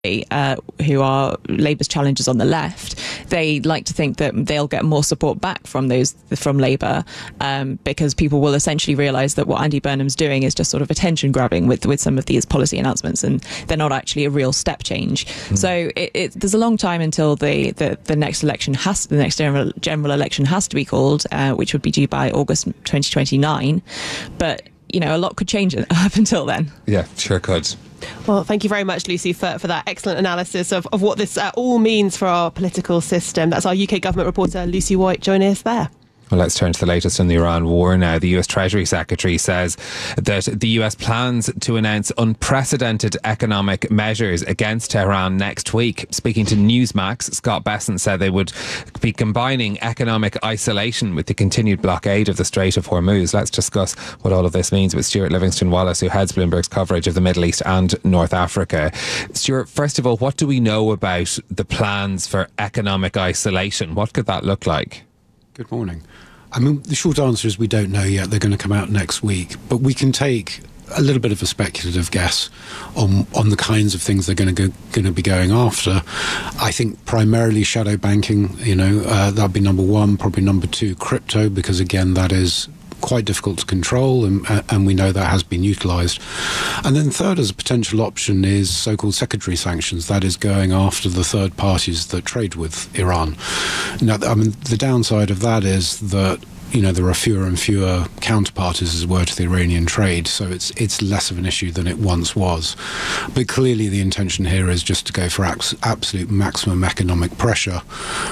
who are Labour's challengers on the left, they like to think that they'll get more support back from Labour, because people will essentially realise that what Andy Burnham's doing is just sort of attention grabbing with some of these policy announcements, and they're not actually a real step change. So there's a long time until the next election the next general election has to be called, which would be due by August 2029. But a lot could change up until then. Yeah, sure could. Well, thank you very much, Lucy, for that excellent analysis of what this all means for our political system. That's our UK government reporter, Lucy White, joining us there. Well, let's turn to the latest in the Iran war now. The US Treasury Secretary says that the US plans to announce unprecedented economic measures against Tehran next week. Speaking to Newsmax, Scott Bessent said they would be combining economic isolation with the continued blockade of the Strait of Hormuz. Let's discuss what all of this means with Stuart Livingston-Wallace, who heads Bloomberg's coverage of the Middle East and North Africa. Stuart, first of all, what do we know about the plans for economic isolation? What could that look like? Good morning. I mean, the short answer is we don't know yet. They're going to come out next week. But we can take a little bit of a speculative guess on the kinds of things they're going to be going after. I think primarily shadow banking, that'll be number one. Probably number two, crypto, because again, that is quite difficult to control, and we know that has been utilised. And then third, as a potential option, is so-called secondary sanctions, that is going after the third parties that trade with Iran. Now, I mean, the downside of that is that there are fewer and fewer counterparties, as it were, to the Iranian trade, so it's less of an issue than it once was. But clearly the intention here is just to go for absolute maximum economic pressure.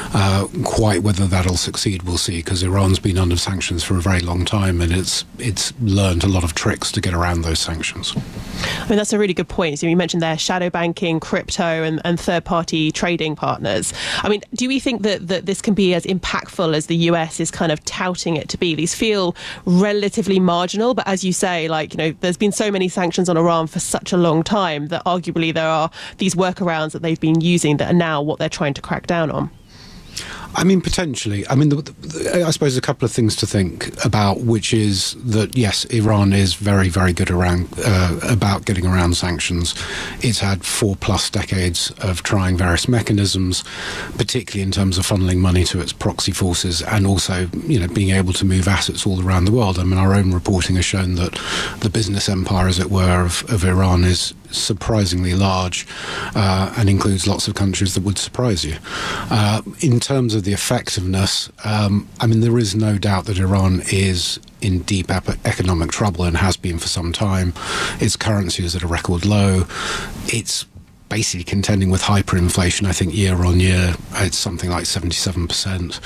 Quite whether that'll succeed, we'll see, because Iran's been under sanctions for a very long time, and it's learned a lot of tricks to get around those sanctions. I mean, that's a really good point. So you mentioned there shadow banking, crypto, and third-party trading partners. I mean, do we think that this can be as impactful as the US is kind of touting it to be? These feel relatively marginal, but as you say, there's been so many sanctions on Iran for such a long time that arguably there are these workarounds that they've been using that are now what they're trying to crack down on. I mean, potentially. I mean, I suppose a couple of things to think about, which is that, yes, Iran is very, very good about getting around sanctions. It's had 4+ decades of trying various mechanisms, particularly in terms of funneling money to its proxy forces, and also, being able to move assets all around the world. I mean, our own reporting has shown that the business empire, as it were, of Iran is surprisingly large, and includes lots of countries that would surprise you. In terms of the effectiveness, I mean, there is no doubt that Iran is in deep economic trouble and has been for some time. Its currency is at a record low. It's basically contending with hyperinflation. I think year on year it's something like 77%,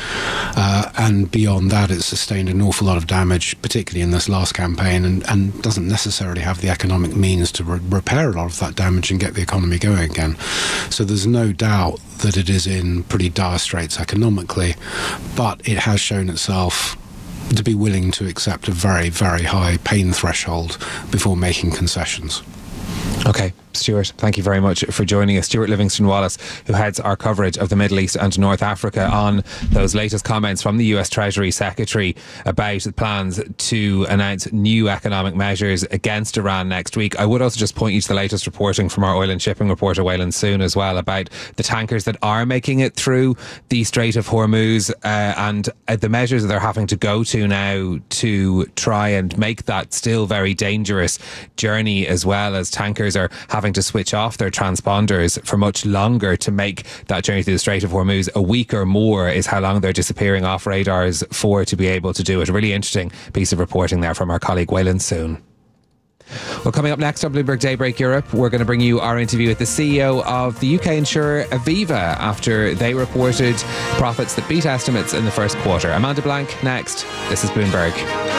and beyond that it's sustained an awful lot of damage, particularly in this last campaign, and doesn't necessarily have the economic means to repair a lot of that damage and get the economy going again. So there's no doubt that it is in pretty dire straits economically, but it has shown itself to be willing to accept a very, very high pain threshold before making concessions. Okay, Stuart, thank you very much for joining us. Stuart Livingston-Wallace, who heads our coverage of the Middle East and North Africa, on those latest comments from the US Treasury Secretary about plans to announce new economic measures against Iran next week. I would also just point you to the latest reporting from our oil and shipping reporter, Waylon Soon, as well, about the tankers that are making it through the Strait of Hormuz, and the measures that they're having to go to now to try and make that still very dangerous journey, as well as tankers are having to switch off their transponders for much longer to make that journey through the Strait of Hormuz. A week or more is how long they're disappearing off radars for, to be able to do it. A really interesting piece of reporting there from our colleague Waylon Soon. Well, coming up next on Bloomberg Daybreak Europe, we're going to bring you our interview with the CEO of the UK insurer Aviva after they reported profits that beat estimates in the first quarter. Amanda Blank next. This is Bloomberg.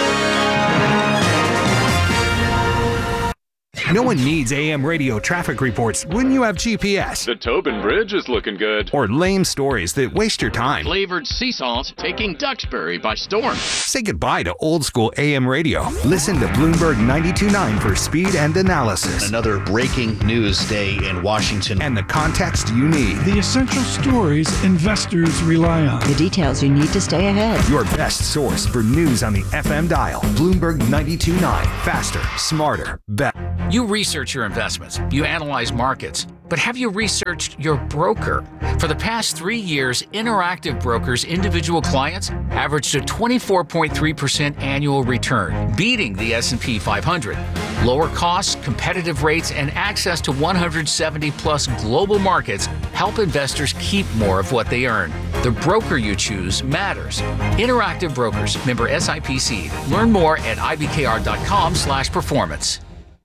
No one needs AM radio traffic reports when you have GPS. The Tobin Bridge is looking good. Or lame stories that waste your time. Flavored sea salt taking Duxbury by storm. Say goodbye to old school AM radio. Listen to Bloomberg 92.9 for speed and analysis. Another breaking news day in Washington. And the context you need. The essential stories investors rely on. The details you need to stay ahead. Your best source for news on the FM dial. Bloomberg 92.9. Faster, smarter, better. You You research your investments, you analyze markets, but have you researched your broker? For the past 3 years, Interactive Brokers' individual clients averaged a 24.3% annual return, beating the S&P 500. Lower costs, competitive rates, and access to 170-plus global markets help investors keep more of what they earn. The broker you choose matters. Interactive Brokers, member SIPC. Learn more at ibkr.com/performance.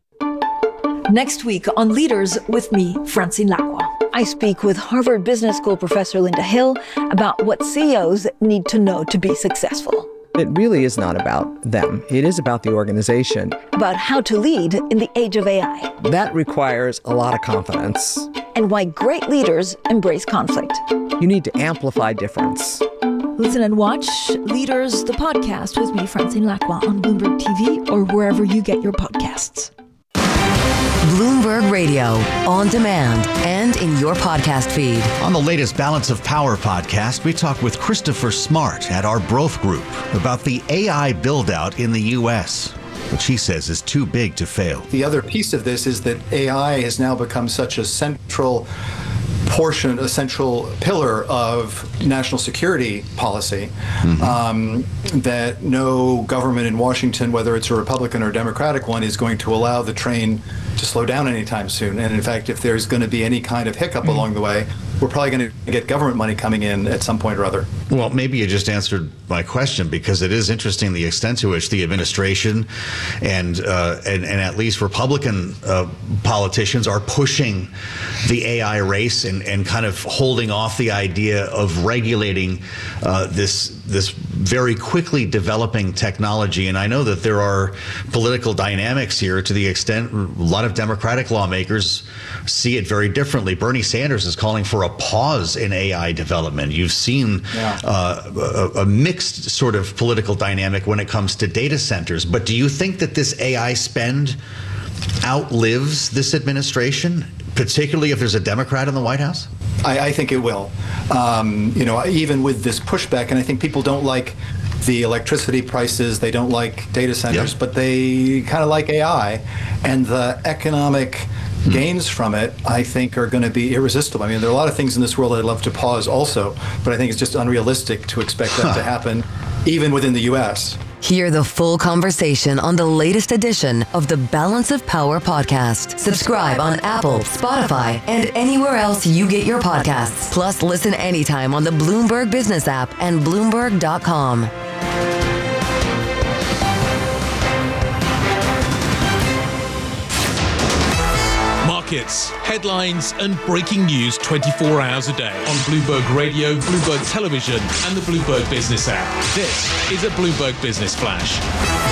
Next week on Leaders with me, Francine Lacqua. I speak with Harvard Business School professor Linda Hill about what CEOs need to know to be successful. It really is not about them. It is about the organization. About how to lead in the age of AI. That requires a lot of confidence. And why great leaders embrace conflict. You need to amplify difference. Listen and watch Leaders, the podcast with me, Francine Lacqua, on Bloomberg TV or wherever you get your podcasts. Bloomberg Radio, on demand and in your podcast feed. On the latest Balance of Power podcast, we talk with Christopher Smart at our Broth Group about the AI build-out in the U.S., which he says is too big to fail. The other piece of this is that AI has now become such a central portion, a central pillar of national security policy, that no government in Washington, whether it's a Republican or Democratic one, is going to allow the train to slow down anytime soon. And in fact, if there's going to be any kind of hiccup along the way, we're probably going to get government money coming in at some point or other. Well, maybe you just answered my question, because it is interesting the extent to which the administration and at least Republican politicians are pushing the AI race and kind of holding off the idea of regulating this very quickly developing technology. And I know that there are political dynamics here to the extent a lot of Democratic lawmakers see it very differently. Bernie Sanders is calling for a pause in AI development. You've seen a mixed sort of political dynamic when it comes to data centers. But do you think that this AI spend outlives this administration, particularly if there's a Democrat in the White House? I think it will. Even with this pushback, and I think people don't like the electricity prices, they don't like data centers, but they kind of like AI, and the economic gains from it, I think, are going to be irresistible. I mean, there are a lot of things in this world I'd love to pause also, but I think it's just unrealistic to expect that to happen, even within the U.S. Hear the full conversation on the latest edition of the Balance of Power podcast. Subscribe on Apple, Spotify, and anywhere else you get your podcasts. Plus, listen anytime on the Bloomberg Business app and Bloomberg.com. Markets, headlines, and breaking news 24 hours a day on Bloomberg Radio, Bloomberg Television, and the Bloomberg Business app. This is a Bloomberg Business Flash.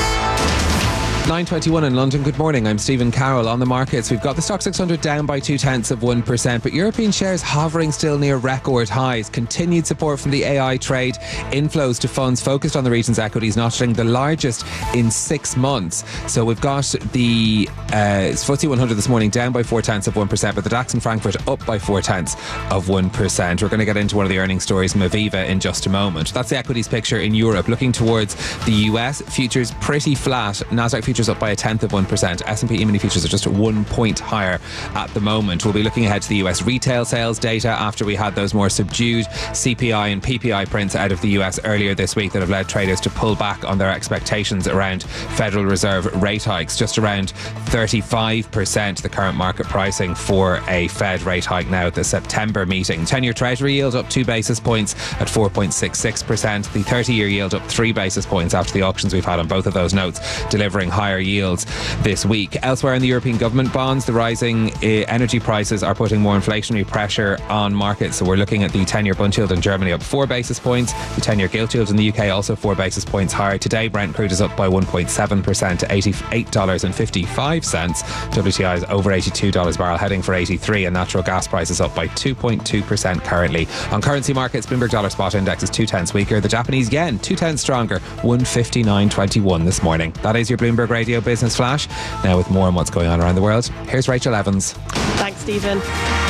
9:21 in London. Good morning. I'm Stephen Carroll. On the markets, we've got the Stoxx 600 down by 0.2%, but European shares hovering still near record highs. Continued support from the AI trade. Inflows to funds focused on the region's equities notching the largest in 6 months. So we've got the FTSE 100 this morning down by 0.4%, but the DAX in Frankfurt up by 0.4%. We're going to get into one of the earnings stories from Aviva in just a moment. That's the equities picture in Europe. Looking towards the US, futures pretty flat. Nasdaq futures up by 0.1%. S&P E-mini futures are just 1 point higher at the moment. We'll be looking ahead to the US retail sales data after we had those more subdued CPI and PPI prints out of the US earlier this week that have led traders to pull back on their expectations around Federal Reserve rate hikes. Just around 35% the current market pricing for a Fed rate hike now at the September meeting. 10-year Treasury yield up 2 basis points at 4.66%. The 30-year yield up 3 basis points after the auctions we've had on both of those notes, delivering higher yields this week. Elsewhere in the European government bonds, the rising energy prices are putting more inflationary pressure on markets. So we're looking at the 10-year Bund yield in Germany up 4 basis points. The 10-year gilt yield in the UK also 4 basis points higher. Today, Brent crude is up by 1.7% to $88.55. WTI is over $82 a barrel, heading for 83, and natural gas prices up by 2.2% currently. On currency markets, Bloomberg dollar spot index is 2/10 weaker. The Japanese yen 2/10 stronger, 159.21 this morning. That is your Bloomberg Radio Business Flash. Now with more on what's going on around the world, here's Rachel Evans. Thanks, Stephen. Now,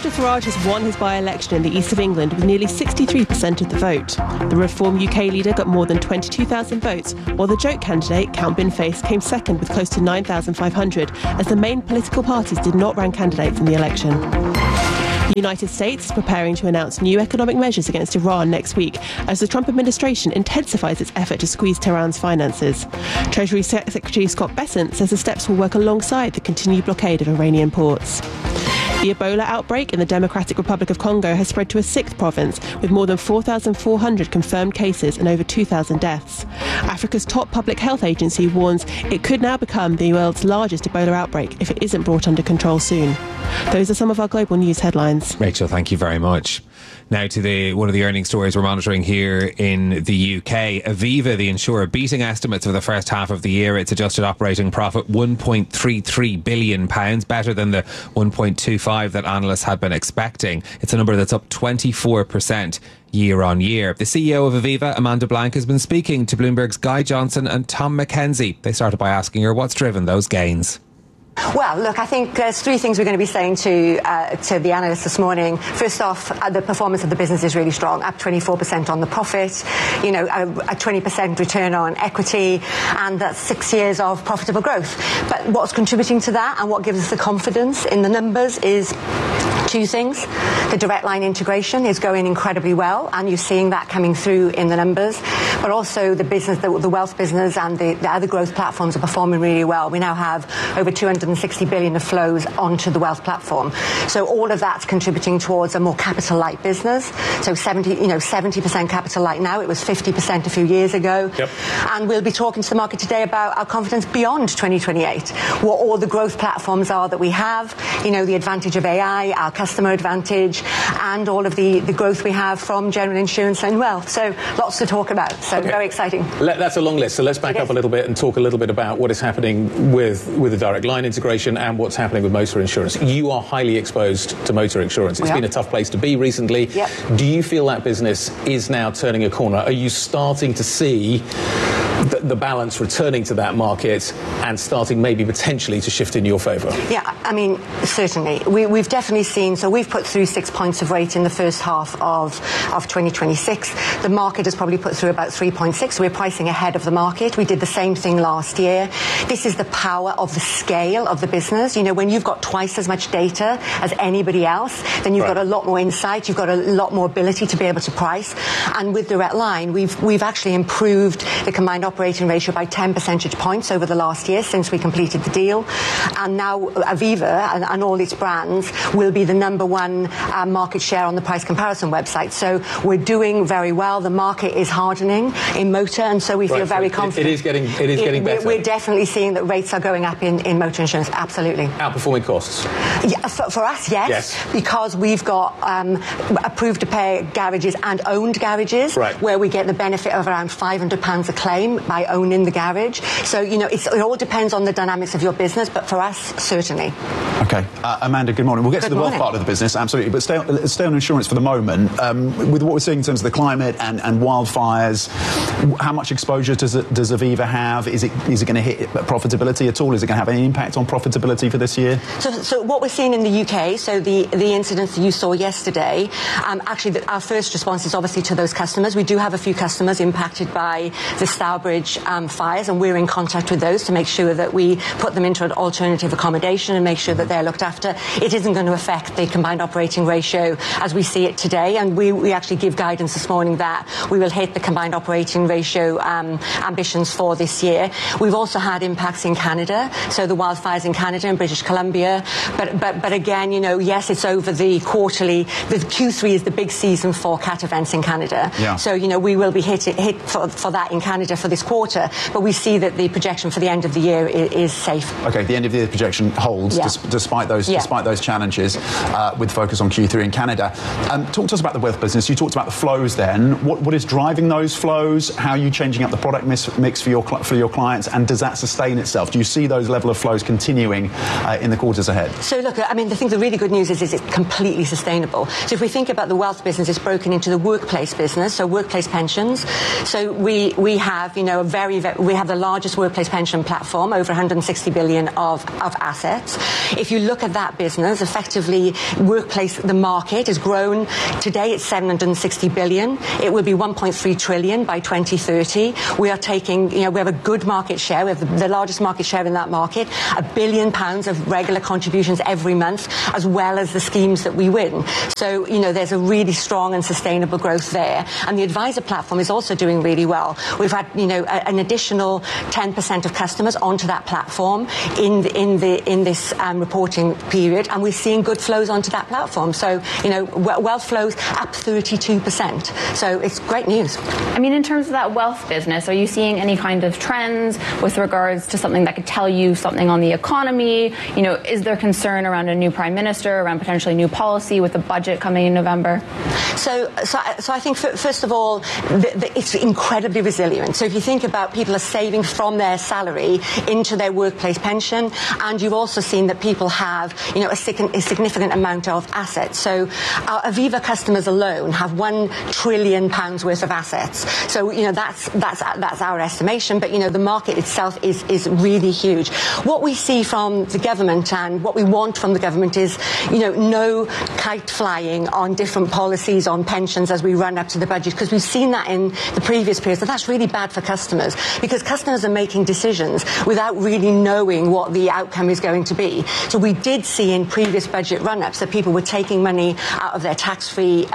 Nigel Farage has won his by-election in the east of England with nearly 63% of the vote. The Reform UK leader got more than 22,000 votes, while the joke candidate, Count Bin-Face, came second with close to 9,500, as the main political parties did not rank candidates in the election. The United States is preparing to announce new economic measures against Iran next week as the Trump administration intensifies its effort to squeeze Tehran's finances. Treasury Secretary Scott Bessent says the steps will work alongside the continued blockade of Iranian ports. The Ebola outbreak in the Democratic Republic of Congo has spread to a sixth province, with more than 4,400 confirmed cases and over 2,000 deaths. Africa's top public health agency warns it could now become the world's largest Ebola outbreak if it isn't brought under control soon. Those are some of our global news headlines. Rachel, thank you very much. Now to one of the earnings stories we're monitoring here in the UK. Aviva, the insurer, beating estimates for the first half of the year. Its adjusted operating profit, £1.33 billion, better than the 1.25 that analysts had been expecting. It's a number that's up 24% year on year. The CEO of Aviva, Amanda Blank, has been speaking to Bloomberg's Guy Johnson and Tom McKenzie. They started by asking her what's driven those gains. Well, look, I think there's three things we're going to be saying to the analysts this morning. First off, the performance of the business is really strong, up 24% on the profit, a 20% return on equity, and that's 6 years of profitable growth. But what's contributing to that and what gives us the confidence in the numbers is two things. The Direct Line integration is going incredibly well, and you're seeing that coming through in the numbers. But also the business, the wealth business and the other growth platforms are performing really well. We now have over 260 billion of flows onto the wealth platform. So all of that's contributing towards a more capital-light business. So 70% capital-light now. It was 50% a few years ago. Yep. And we'll be talking to the market today about our confidence beyond 2028, what all the growth platforms are that we have, the advantage of AI, our customer advantage, and all of the growth we have from general insurance and wealth. So lots to talk about. So very exciting. That's a long list. So let's back up a little bit and talk a little bit about what is happening with the Direct Line integration and what's happening with motor insurance. You are highly exposed to motor insurance. It's been a tough place to be recently. Yep. Do you feel that business is now turning a corner? Are you starting to see the balance returning to that market and starting maybe potentially to shift in your favour? Yeah, I mean, certainly. We've definitely seen, so we've put through 6 points of rate in the first half of 2026. The market has probably put through about 3.6, so we're pricing ahead of the market. We did the same thing last year. This is the power of the scale of the business. When you've got twice as much data as anybody else, then you've got a lot more insight, you've got a lot more ability to be able to price. And with Direct Line, we've actually improved the combined operating ratio by 10 percentage points over the last year since we completed the deal. And now Aviva and all its brands will be the number one market share on the price comparison website. So we're doing very well. The market is hardening in motor, and so we feel very confident. It is getting better. We're definitely seeing that rates are going up in motor insurance. Absolutely. Outperforming costs? Yeah, for us, yes. Because we've got approved to pay garages and owned garages, where we get the benefit of around £500 a claim by owning the garage. So, it all depends on the dynamics of your business, but for us, certainly. Okay. Amanda, good morning. We'll get to the wealth part of the business, absolutely. But stay on insurance for the moment. With what we're seeing in terms of the climate and wildfires, how much exposure does Aviva have? Is it going to hit profitability at all? Is it going to have any impact on profitability for this year? So what we're seeing in the UK, so the incidents that you saw yesterday, actually our first response is obviously to those customers. We do have a few customers impacted by the Stourbridge fires, and we're in contact with those to make sure that we put them into an alternative accommodation and make sure that they're looked after. It isn't going to affect the combined operating ratio as we see it today, and we actually give guidance this morning that we will hit the combined operating ratio ambitions for this year. We've also had impacts in Canada, so the wildfires in Canada and British Columbia, but again, yes, it's over the quarterly. The Q3 is the big season for cat events in Canada. Yeah. So, we will be hit for that in Canada for this quarter, but we see that the projection for the end of the year is safe. Okay, the end of the year projection holds despite those challenges with focus on Q3 in Canada. Talk to us about the wealth business. You talked about the flows then. What is driving those flows? How are you changing up the product mix for your clients, and does that sustain itself? Do you see those level of flows continuing in the quarters ahead? So look, the really good news is it's completely sustainable. So if we think about the wealth business, it's broken into the workplace business, so workplace pensions. So we have, we have the largest workplace pension platform, over 160 billion of assets. If you look at that business, effectively, the market has grown. Today it's 760 billion. It will be 1.3 trillion by 2030. We are taking, we have a good market share. We have the largest market share in that market, £1 billion of regular contributions every month, as well as the schemes that we win. So, there's a really strong and sustainable growth there. And the advisor platform is also doing really well. We've had, an additional 10% of customers onto that platform in this reporting period, and we're seeing good flows onto that platform. So, wealth flows up 32%. So it's great news. I mean, in terms of that wealth business, are you seeing any kind of trends with regards to something that could tell you something on the economy? Is there concern around a new prime minister, around potentially new policy with the budget coming in November? So I think, first of all, it's incredibly resilient. So if you think about people are saving from their salary into their workplace pension, and you've also seen that people have, a significant amount of assets. So our Aviva customers alone have £1 trillion worth of assets. So, that's our estimation, but, the market itself is really huge. What we see from the government and what we want from the government is, no kite flying on different policies on pensions as we run up to the budget, because we've seen that in the previous periods, and that's really bad for customers, because customers are making decisions without really knowing what the outcome is going to be. So we did see in previous budget run-ups that people were taking money out of their tax-free,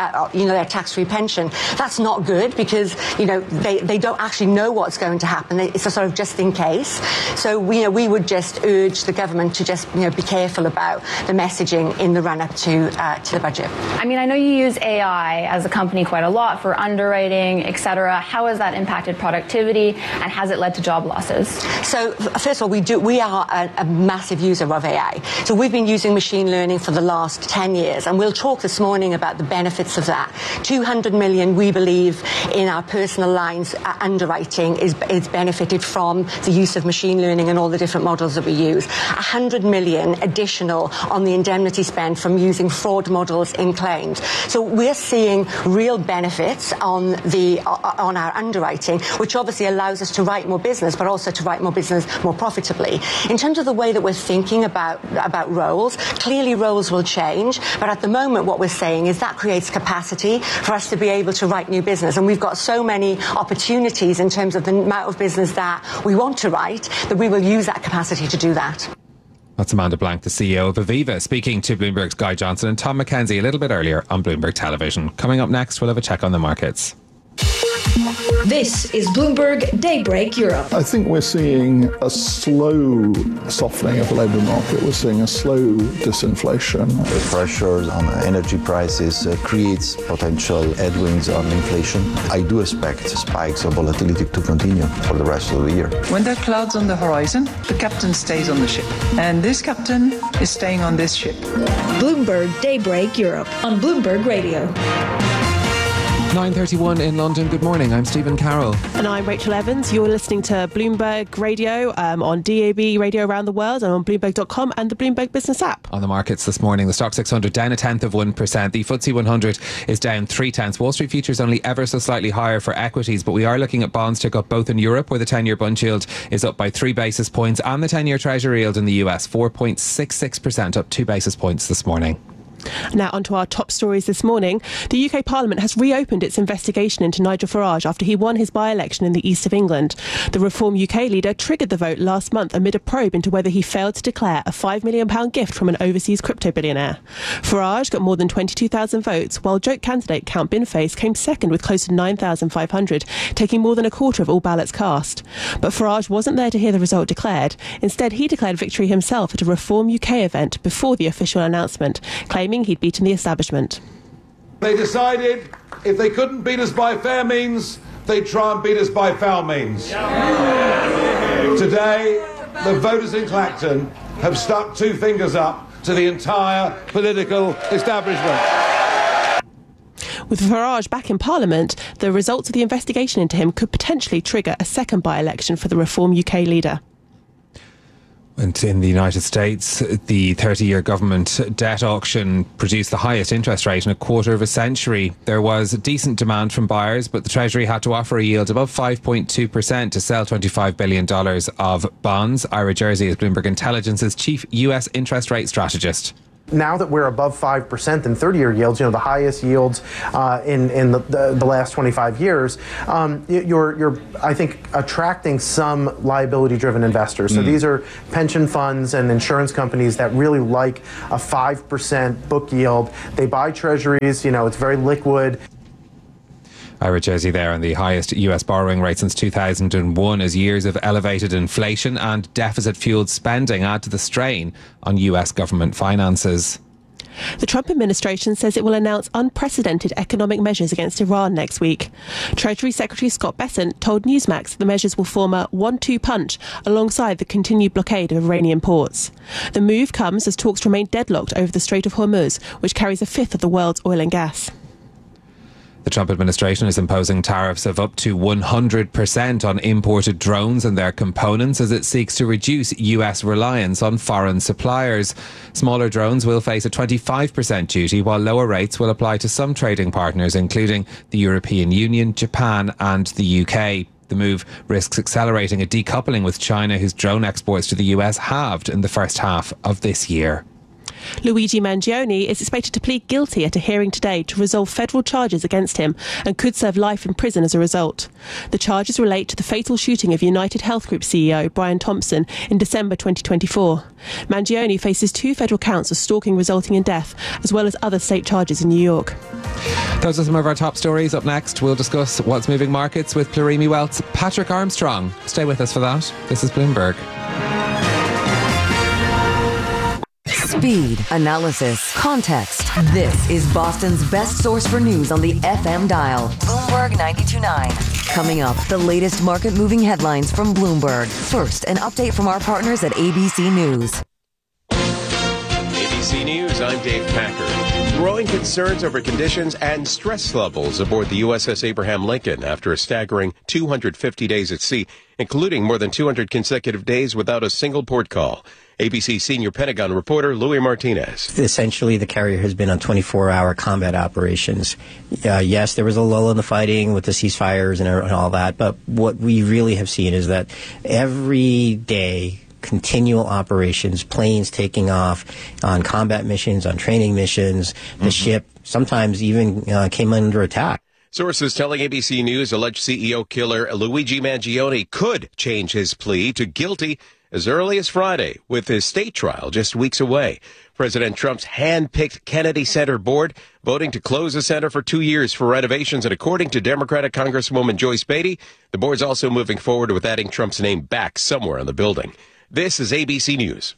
pension. That's not good, because, they don't actually know what's going to happen. It's a sort of just in case. So, we would just urge the government to just, be careful about the messaging in the run-up to the budget. I mean, I know you use AI as a company quite a lot for underwriting, etc. How has that impacted productivity, and has it led to job losses? So, first of all, we are a massive user of AI. So we've been using machine learning for the last 10 years, and we'll talk this morning about the benefits of that. 200 million, we believe, in our personal lines underwriting is benefited from the use of machine learning and all the different models that we use. 100 million additional on the indemnity spend from using fraud models in claims. So we're seeing real benefits on our underwriting, which obviously allows us to write more business, but also to write more business more profitably. In terms of the way that we're thinking about roles, clearly roles will change, but at the moment what we're saying is that creates capacity for us to be able to write new business, and we've got so many opportunities in terms of the amount of business that we want to write that we will use that capacity to do that. That's Amanda Blank, the CEO of Aviva, speaking to Bloomberg's Guy Johnson and Tom Mackenzie a little bit earlier on Bloomberg Television. Coming up next, we'll have a check on the markets. This is Bloomberg Daybreak Europe. I think we're seeing a slow softening of the labour market. We're seeing a slow disinflation. The pressures on energy prices creates potential headwinds on inflation. I do expect spikes of volatility to continue for the rest of the year. When there are clouds on the horizon, the captain stays on the ship. And this captain is staying on this ship. Bloomberg Daybreak Europe on Bloomberg Radio. 9:31 in London. Good morning. I'm Stephen Carroll. And I'm Rachel Evans. You're listening to Bloomberg Radio on DAB radio around the world and on Bloomberg.com and the Bloomberg Business app. On the markets this morning, the Stock 600 down 0.1%. The FTSE 100 is down 0.3. Wall Street futures only ever so slightly higher for equities, but we are looking at bonds tick up both in Europe, where the 10-year bund yield is up by 3 basis points, and the 10-year Treasury yield in the US 4.66%, up 2 basis points this morning. Now onto our top stories this morning. The UK Parliament has reopened its investigation into Nigel Farage after he won his by-election in the east of England. The Reform UK leader triggered the vote last month amid a probe into whether he failed to declare a £5 million gift from an overseas crypto billionaire. Farage got more than 22,000 votes, while joke candidate Count Binface came second with close to 9,500, taking more than a quarter of all ballots cast. But Farage wasn't there to hear the result declared. Instead, he declared victory himself at a Reform UK event before the official announcement, claiming he'd beaten the establishment. They decided if they couldn't beat us by fair means, they'd try and beat us by foul means. Today, the voters in Clacton have stuck 2 fingers up to the entire political establishment. With Farage back in Parliament, the results of the investigation into him could potentially trigger a second by-election for the Reform UK leader. And in the United States, the 30-year government debt auction produced the highest interest rate in a quarter of a century. There was decent demand from buyers, but the Treasury had to offer a yield above 5.2% to sell $25 billion of bonds. Ira Jersey is Bloomberg Intelligence's chief US interest rate strategist. Now that we're above 5% in 30-year yields, the highest yields in the last 25 years, you're, I think, attracting some liability-driven investors. So these are pension funds and insurance companies that really like a 5% book yield. They buy treasuries, it's very liquid. Ira Jersey there on the highest US borrowing rate since 2001 as years of elevated inflation and deficit-fueled spending add to the strain on US government finances. The Trump administration says it will announce unprecedented economic measures against Iran next week. Treasury Secretary Scott Bessent told Newsmax the measures will form a 1-2 punch alongside the continued blockade of Iranian ports. The move comes as talks remain deadlocked over the Strait of Hormuz, which carries a fifth of the world's oil and gas. The Trump administration is imposing tariffs of up to 100% on imported drones and their components as it seeks to reduce US reliance on foreign suppliers. Smaller drones will face a 25% duty, while lower rates will apply to some trading partners, including the European Union, Japan and the UK. The move risks accelerating a decoupling with China, whose drone exports to the US halved in the first half of this year. Luigi Mangione is expected to plead guilty at a hearing today to resolve federal charges against him and could serve life in prison as a result. The charges relate to the fatal shooting of United Health Group CEO Brian Thompson in December 2024. Mangione faces 2 federal counts of stalking resulting in death, as well as other state charges in New York. Those are some of our top stories. Up next, we'll discuss what's moving markets with Plurimi Wealth's Patrick Armstrong. Stay with us for that. This is Bloomberg. Speed, analysis, context. This is Boston's best source for news on the FM dial. Bloomberg 92.9. Coming up, the latest market-moving headlines from Bloomberg. First, an update from our partners at ABC News. ABC News, I'm Dave Packer. Growing concerns over conditions and stress levels aboard the USS Abraham Lincoln after a staggering 250 days at sea, including more than 200 consecutive days without a single port call. ABC senior Pentagon reporter Louis Martinez. Essentially, the carrier has been on 24-hour combat operations. Yes, there was a lull in the fighting with the ceasefires and all that, but what we really have seen is that every day, continual operations, planes taking off on combat missions, on training missions. The ship sometimes even came under attack. Sources telling ABC News alleged CEO killer Luigi Mangione could change his plea to guilty as early as Friday, with his state trial just weeks away. President Trump's hand-picked Kennedy Center board voting to close the center for 2 years for renovations, and according to Democratic Congresswoman Joyce Beatty, the board's also moving forward with adding Trump's name back somewhere on the building. This is ABC News.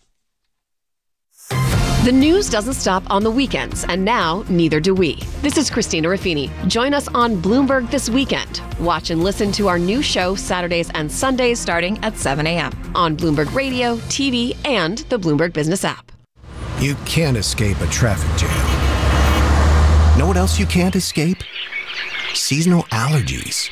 The news doesn't stop on the weekends, and now neither do we. This is Christina Ruffini. Join us on Bloomberg this weekend. Watch and listen to our new show Saturdays and Sundays starting at 7 a.m. on Bloomberg Radio, TV, and the Bloomberg Business app. You can't escape a traffic jam. Know what else you can't escape? Seasonal allergies.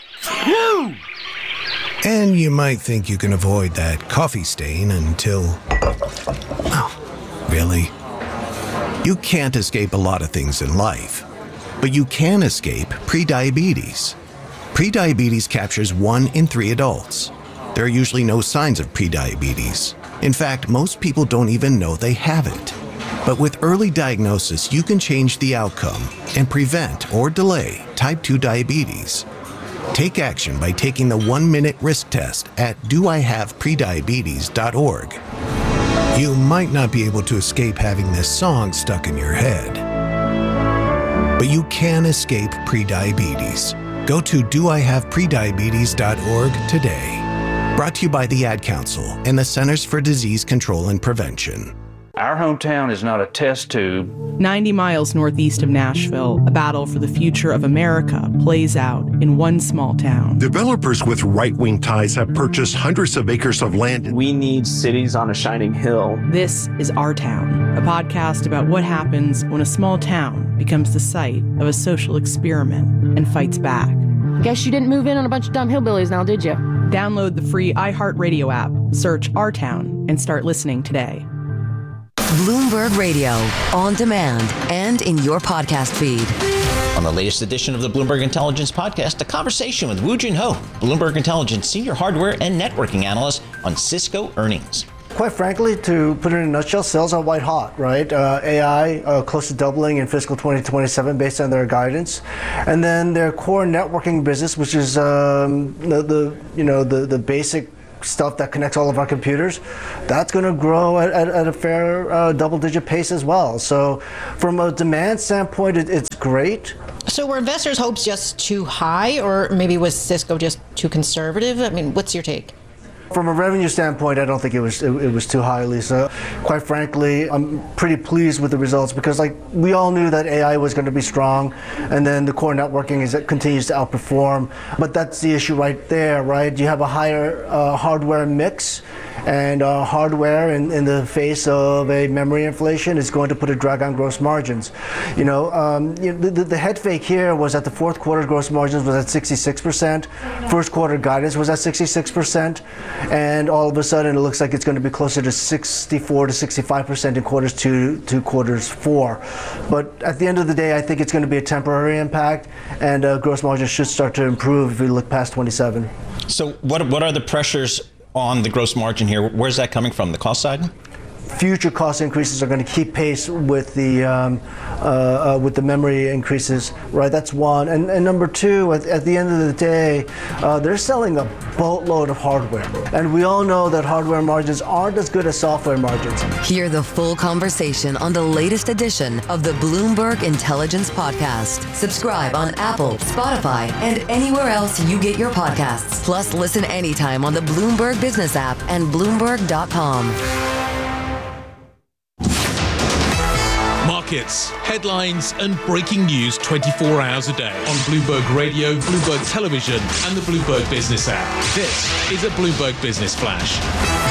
And you might think you can avoid that coffee stain until... Oh. Really? You can't escape a lot of things in life, but you can escape prediabetes. Prediabetes captures 1 in 3 adults. There are usually no signs of prediabetes. In fact, most people don't even know they have it. But with early diagnosis, you can change the outcome and prevent or delay type 2 diabetes. Take action by taking the 1-minute risk test at doihaveprediabetes.org. You might not be able to escape having this song stuck in your head, but you can escape prediabetes. Go to doihaveprediabetes.org today. Brought to you by the Ad Council and the Centers for Disease Control and Prevention. Our hometown is not a test tube. 90 miles northeast of Nashville, a battle for the future of America plays out in one small town. Developers with right-wing ties have purchased hundreds of acres of land. We need cities on a shining hill. This is Our Town, a podcast about what happens when a small town becomes the site of a social experiment and fights back. Guess you didn't move in on a bunch of dumb hillbillies now, did you? Download the free iHeartRadio app, search Our Town, and start listening today. Bloomberg Radio, on demand and in your podcast feed. On the latest edition of the Bloomberg Intelligence Podcast, a conversation with Woo Jin Ho, Bloomberg Intelligence Senior Hardware and Networking Analyst on Cisco earnings. Quite frankly, to put it in a nutshell, sales are white hot, right? AI close to doubling in fiscal 2027 based on their guidance, and then their core networking business, which is the basic stuff that connects all of our computers, that's going to grow at a fair double-digit pace as well. So, from a demand standpoint, it's great. So, were investors' hopes just too high, or maybe was Cisco just too conservative? I mean, what's your take? From a revenue standpoint, I don't think it was too high, Lisa. Quite frankly, I'm pretty pleased with the results because, we all knew that AI was going to be strong, and then the core networking continues to outperform. But that's the issue right there, right? You have a higher hardware mix, and hardware in the face of a memory inflation is going to put a drag on gross margins. The head fake here was that the fourth quarter gross margins was at 66%, first quarter guidance was at 66%. And all of a sudden, it looks like it's going to be closer to 64 to 65% in quarters two to quarters four. But at the end of the day, I think it's going to be a temporary impact, and gross margins should start to improve if we look past 27. So what are the pressures on the gross margin here? Where's that coming from? The cost side? Future cost increases are going to keep pace with the memory increases, right? That's one. And number two, at the end of the day, they're selling a boatload of hardware. And we all know that hardware margins aren't as good as software margins. Hear the full conversation on the latest edition of the Bloomberg Intelligence Podcast. Subscribe on Apple, Spotify, and anywhere else you get your podcasts. Plus, listen anytime on the Bloomberg Business app and Bloomberg.com. Markets, headlines, and breaking news 24 hours a day on Bloomberg Radio, Bloomberg Television, and the Bloomberg Business app. This is a Bloomberg Business Flash.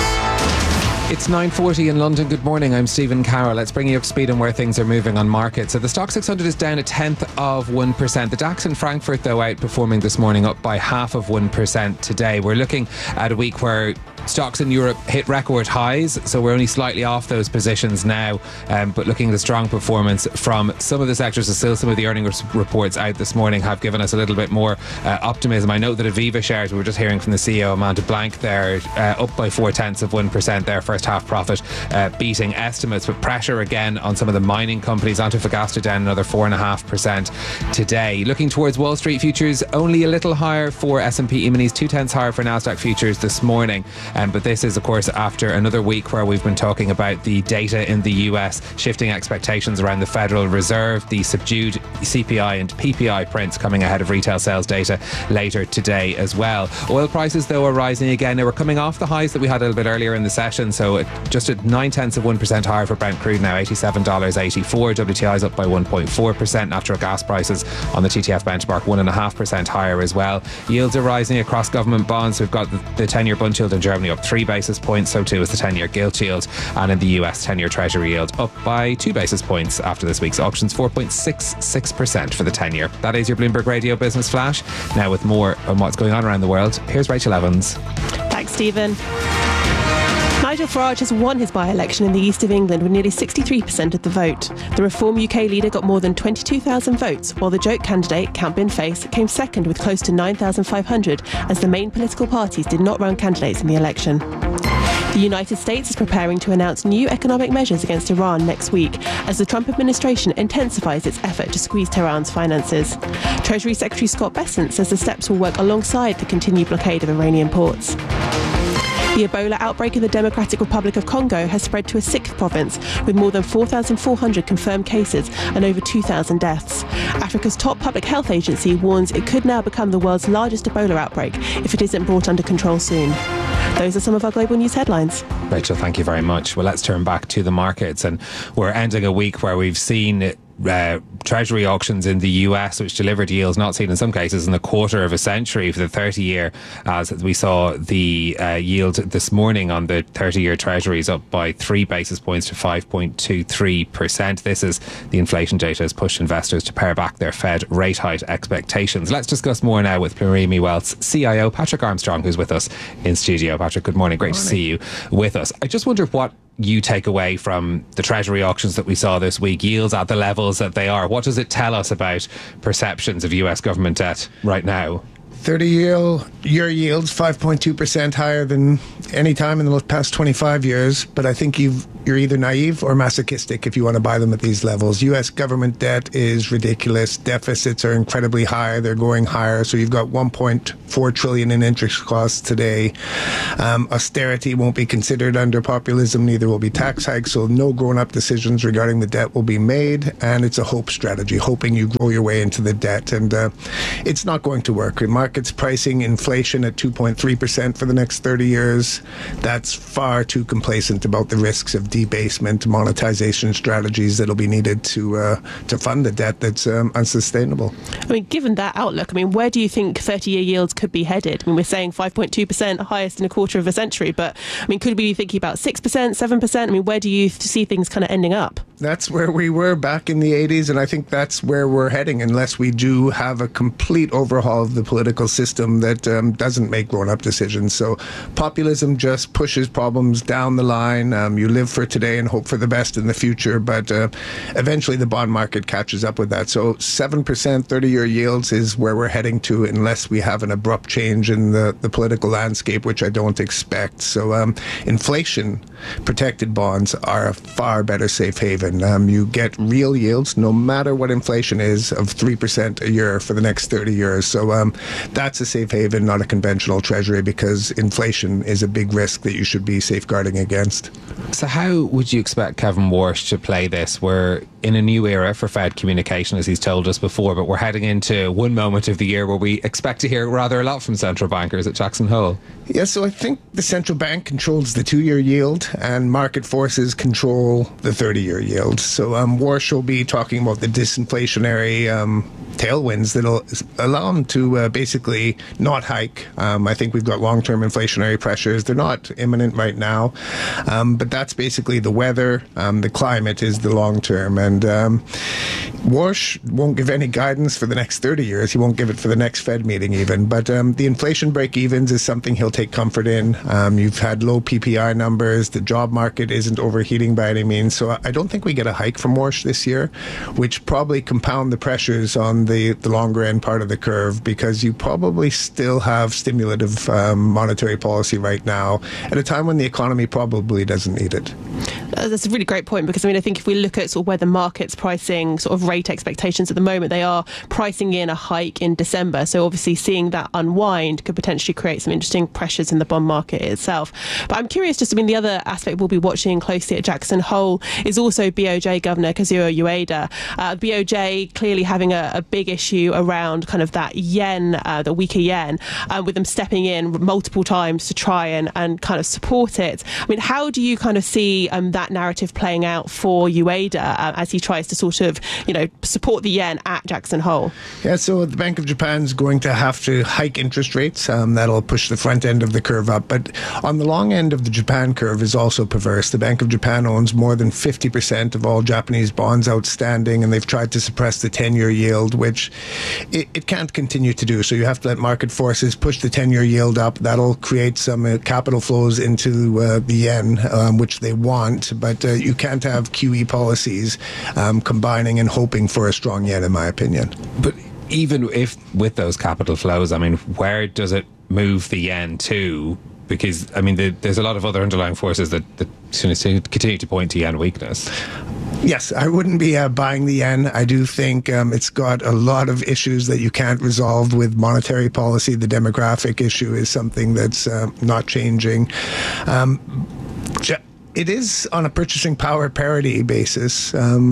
It's 9:40 in London. Good morning. I'm Stephen Carroll. Let's bring you up to speed on where things are moving on markets. So the Stoxx 600 is down 0.1%. The DAX in Frankfurt, though, outperforming this morning, up by 0.5% today. We're looking at a week where stocks in Europe hit record highs, so we're only slightly off those positions now, but looking at the strong performance from some of the sectors. Still, some of the earnings reports out this morning have given us a little bit more optimism. I know that Aviva shares, we were just hearing from the CEO Amanda Blank there, up by 0.4% there, first half profit beating estimates, but pressure again on some of the mining companies. Antofagasta down another 4.5% today. Looking towards Wall Street futures, only a little higher for S&P E-minis, 0.2 higher for Nasdaq futures this morning. But this is, of course, after another week where we've been talking about the data in the US, shifting expectations around the Federal Reserve, the subdued CPI and PPI prints coming ahead of retail sales data later today as well. Oil prices, though, are rising again. Now, we're coming off the highs that we had a little bit earlier in the session, so just at 0.9% higher for Brent crude now, $87.84. WTI is up by 1.4%. Natural gas prices on the TTF benchmark 1.5% higher as well. Yields are rising across government bonds. We've got the 10-year bund yield in Germany up 3 basis points, so too is the 10-year gilt yield, and in the US 10-year Treasury yield up by 2 basis points after this week's auctions, 4.66% for the 10-year. That is your Bloomberg Radio Business Flash. Now with more on what's going on around the world, here's Rachel Evans. Thanks, Stephen. Nigel Farage has won his by-election in the east of England with nearly 63% of the vote. The Reform UK leader got more than 22,000 votes, while the joke candidate, Count Bin Face, came second with close to 9,500, as the main political parties did not run candidates in the election. The United States is preparing to announce new economic measures against Iran next week as the Trump administration intensifies its effort to squeeze Tehran's finances. Treasury Secretary Scott Bessent says the steps will work alongside the continued blockade of Iranian ports. The Ebola outbreak in the Democratic Republic of Congo has spread to a sixth province, with more than 4,400 confirmed cases and over 2,000 deaths. Africa's top public health agency warns it could now become the world's largest Ebola outbreak if it isn't brought under control soon. Those are some of our global news headlines. Rachel, thank you very much. Well, let's turn back to the markets, and we're ending a week where we've seen Treasury auctions in the US, which delivered yields not seen in some cases in a quarter of a century for the 30-year, as we saw the yield this morning on the 30-year Treasuries up by 3 basis points to 5.23%. This is the inflation data has pushed investors to pare back their Fed rate hike expectations. Let's discuss more now with Plurimi Wealth's CIO, Patrick Armstrong, who's with us in studio. Patrick, good morning. Great to see you with us. I just wonder what you take away from the Treasury auctions that we saw this week, yields at the levels that they are. What does it tell us about perceptions of US government debt right now? 30-year yields 5.2% higher than any time in the past 25 years, but I think you're either naive or masochistic if you want to buy them at these levels. U.S. government debt is ridiculous. Deficits are incredibly high. They're going higher. So you've got $1.4 trillion in interest costs today. Austerity won't be considered under populism. Neither will be tax hikes. So no grown-up decisions regarding the debt will be made. And it's a hope strategy, hoping you grow your way into the debt. And it's not going to work. The market's pricing inflation at 2.3% for the next 30 years. That's far too complacent about the risks of debasement, monetization strategies that'll be needed to fund the debt that's unsustainable. I mean, given that outlook, I mean, where do you think 30-year yields could be headed? I mean, we're saying 5.2%, highest in a quarter of a century, but I mean, could we be thinking about 6%, 7%? I mean, where do you see things kind of ending up? That's where we were back in the 80s, and I think that's where we're heading unless we do have a complete overhaul of the political system that doesn't make grown-up decisions. So populism just pushes problems down the line. You live for today and hope for the best in the future, but eventually the bond market catches up with that. So 7% 30-year yields is where we're heading to unless we have an abrupt change in the political landscape, which I don't expect. So inflation-protected bonds are a far better safe haven. You get real yields, no matter what inflation is, of 3% a year for the next 30 years. So that's a safe haven, not a conventional treasury, because inflation is a big risk that you should be safeguarding against. So how would you expect Kevin Warsh to play this? We're in a new era for Fed communication, as he's told us before, but we're heading into one moment of the year where we expect to hear rather a lot from central bankers at Jackson Hole. Yeah, so I think the central bank controls the 2-year yield and market forces control the 30-year yield. So Warsh will be talking about the disinflationary tailwinds that'll allow them to basically not hike. I think we've got long-term inflationary pressures. They're not imminent right now, but that's basically the weather. The climate is the long-term. And Warsh won't give any guidance for the next 30 years. He won't give it for the next Fed meeting even. But the inflation break-evens is something he'll take comfort in. You've had low PPI numbers. The job market isn't overheating by any means. So I don't think we get a hike from Warsh this year, which probably compound the pressures on the longer end part of the curve, because you probably still have stimulative monetary policy right now at a time when the economy probably doesn't need it. That's a really great point, because I mean, I think if we look at sort of where the market's pricing sort of rate expectations at the moment, they are pricing in a hike in December. So obviously seeing that unwind could potentially create some interesting pressures in the bond market itself. But I'm curious, just, I mean, the other aspect we'll be watching closely at Jackson Hole is also BOJ Governor Kazuo Ueda. BOJ clearly having a big issue around kind of that yen, the weaker yen, with them stepping in multiple times to try and kind of support it. I mean, how do you kind of see that narrative playing out for Ueda as he tries to sort of, support the yen at Jackson Hole? Yeah, so the Bank of Japan's going to have to hike interest rates. That'll push the front end of the curve up. But on the long end of the Japan curve is also perverse. The Bank of Japan owns more than 50% of all Japanese bonds outstanding, and they've tried to suppress the 10-year yield, which it can't continue to do. So you have to let market forces push the 10-year yield up. That'll create some capital flows into the yen, which they want. But you can't have QE policies combining and hoping for a strong yen, in my opinion. But even if with those capital flows, I mean, where does it move the yen to? Because, I mean, there's a lot of other underlying forces that continue to point to yen weakness. Yes, I wouldn't be buying the yen. I do think it's got a lot of issues that you can't resolve with monetary policy. The demographic issue is something that's not changing. It is on a purchasing power parity basis.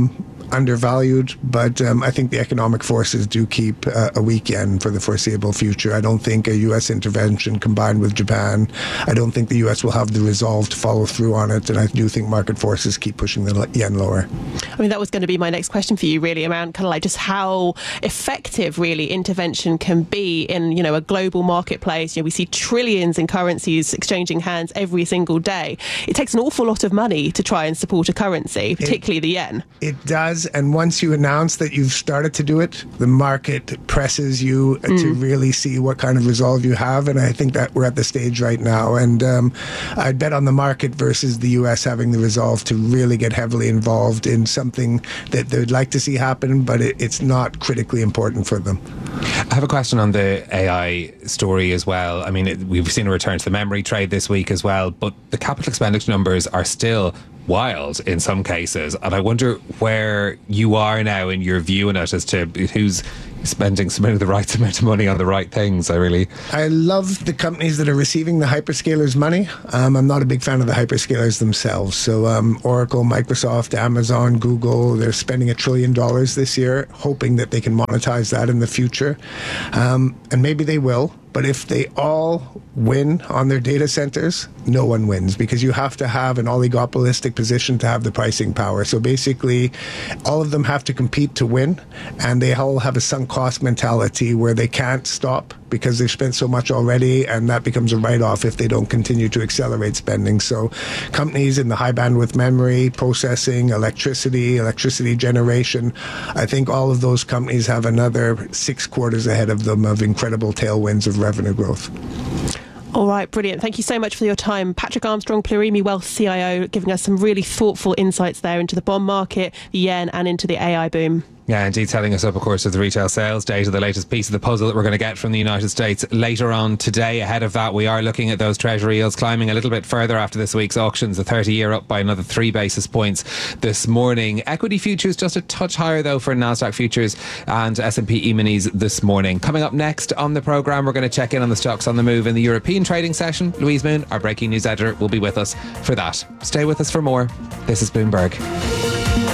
undervalued, but I think the economic forces do keep a weak yen for the foreseeable future. I don't think a U.S. intervention combined with Japan, I don't think the U.S. will have the resolve to follow through on it, and I do think market forces keep pushing the yen lower. I mean, that was going to be my next question for you, really, around kind of like just how effective really intervention can be in, you know, a global marketplace. You know, we see trillions in currencies exchanging hands every single day. It takes an awful lot of money to try and support a currency, particularly the yen. It does, and once you announce that you've started to do it, the market presses you to really see what kind of resolve you have, and I think that we're at the stage right now, and I'd bet on the market versus the US having the resolve to really get heavily involved in something that they'd like to see happen, but it's not critically important for them. I have a question on the AI story as well. I mean, we've seen a return to the memory trade this week as well, but the capital expenditure numbers are still wild in some cases, and I wonder where you are now in your view on it as to who's spending the right amount of money on the right things. I love the companies that are receiving the hyperscalers money. I'm not a big fan of the hyperscalers themselves. So Oracle, Microsoft, Amazon, Google, they're spending $1 trillion this year, hoping that they can monetize that in the future. And maybe they will. But if they all win on their data centers, no one wins, because you have to have an oligopolistic position to have the pricing power. So basically, all of them have to compete to win, and they all have a sunk cost mentality where they can't stop because they've spent so much already, and that becomes a write-off if they don't continue to accelerate spending. So companies in the high bandwidth memory, processing, electricity generation, I think all of those companies have another 6 quarters ahead of them of incredible tailwinds of revenue growth. All right, brilliant. Thank you so much for your time. Patrick Armstrong, Plurimi Wealth CIO, giving us some really thoughtful insights there into the bond market, the yen, and into the AI boom. Yeah, indeed, telling us up, of course, of the retail sales data, the latest piece of the puzzle that we're going to get from the United States later on today. Ahead of that, we are looking at those Treasury yields climbing a little bit further after this week's auctions. The 30-year up by another 3 basis points this morning. Equity futures just a touch higher, though, for NASDAQ futures and S&P E-minis this morning. Coming up next on the programme, we're going to check in on the stocks on the move in the European trading session. Louise Moon, our breaking news editor, will be with us for that. Stay with us for more. This is Bloomberg.